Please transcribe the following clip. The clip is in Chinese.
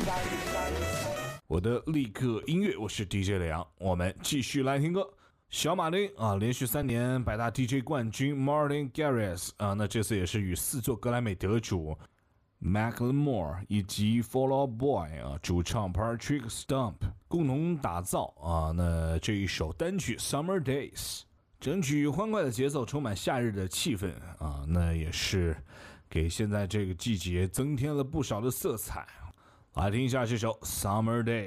我的立刻音乐，我是 DJ 梁，我们继续来听歌。小马丁啊，连续3年百大 DJ 冠军 Martin Garrix 啊，那这次也是与4座格莱美得主 Macklemore 以及 Fall Out Boy 啊主唱 Patrick Stump 共同打造啊，那这一首单曲 Summer Days， 整曲欢快的节奏，充满夏日的气氛啊，那也是给现在这个季节增添了不少的色彩。来听一下这首 Summer Days。